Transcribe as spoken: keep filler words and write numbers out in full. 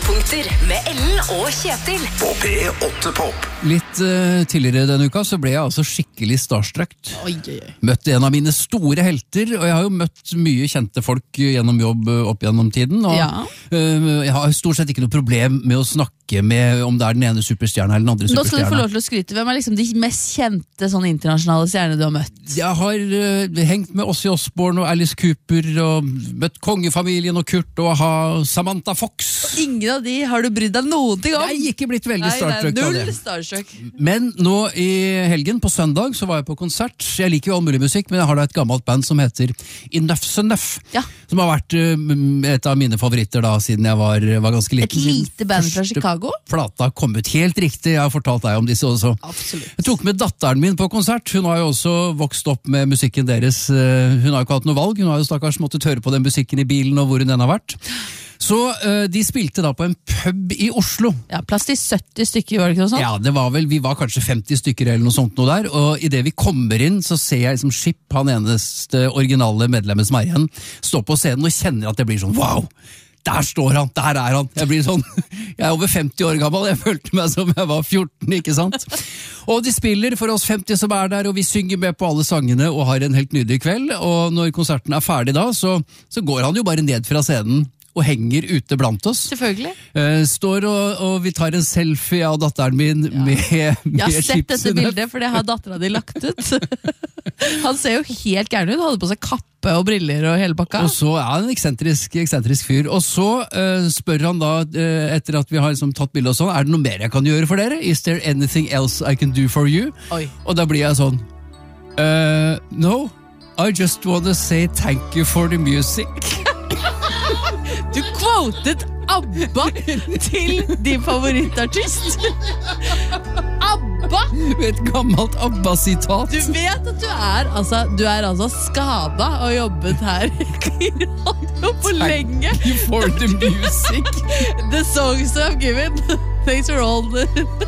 Høydepunkter med Ellen og Kjetil På P åtte Pop. Litt uh, tidligere denne uka så ble jeg altså skikkelig starstruck. Oi, oi, oi. Møtte en av mine store helter, og jeg har jo møtt mye kjente folk gjennom jobb opp gjennom tiden. Og, Ja. uh, jeg har stort sett ikke noe problem med å snakke med om det er den ene superstjerna eller den andre Nå skal du få superstjerna. lov til å skryte. Hvem er liksom de mest kjente sånne internasjonale stjernene du har møtt? Jeg har uh, hengt med Ozzy Osbourne og Alice Cooper, og møtt kongefamilien og Kurt og ha Samantha Fox. Ingen av de har du brydd deg noen ting om? Jeg er ikke blitt veldig Nei, det er starstruck av null det. starstruck. Men nå i helgen, på søndag, så var jeg på konsert. Jeg liker jo all mulig musikk, men jeg har da et gammelt band som heter Enough's Enough. Ja. Som har vært uh, et av mine favoritter da, siden jeg var, var ganske liten. Et lite band fra Første Chicago? Plata kom ut helt riktig, jeg har fortalt deg om disse også. Absolutt. Jeg tok med datteren min på konsert. Hun har jo også vokst opp med musikken deres. Uh, hun har jo ikke hatt noe valg, hun har jo stakkars måttet høre på den musikken i bilen og hvor hun enn har vært. Så uh, de spilte da på en pub i Oslo. Ja, plass til sytti stykker, var det ikke noe sånt? Ja, det var vel, vi var kanskje femti stykker eller noe sånt noe der, og i det vi kommer inn, så ser jeg liksom Skip, han eneste originale medlemmet som er igjen, stå på scenen og kjenner at det blir sånn, wow! Der står han, der er han. Jeg blir sånn, jeg er over femti år gammel, jeg følte meg som jeg var fjorten, ikke sant? Og de spiller for oss femti som er der, og vi synger med på alle sangene og har en helt nydelig kveld, og når konserten er ferdig da, så, så går han jo bare ned fra scenen og henger ute blant oss. Selvfølgelig. Uh, står og, og vi tar en selfie av datteren min ja. med, med Jeg har sett Skip dette Enoughh. bildet, for det har datteren din lagt ut. Han ser jo helt gæren ut, han hadde på seg kappe og briller og hele pakka. Og så er han en eksentrisk, eksentrisk fyr. Og så uh, spør han da, uh, etter at vi har liksom, tatt bilde og sånn, er det noe mer jeg kan gjøre for dere? Is there anything else I can do for you? Oi. Og da blir jeg sånn, uh, no, I just want to say thank you for the music. Du quotet ABBA til din favorittartist. ABBA! Et gammelt ABBA-sitat. Du vet at du er altså, du er altså skada og jobbet her i radio for lenge. Thank you for the music. The songs you have given. Thanks for all the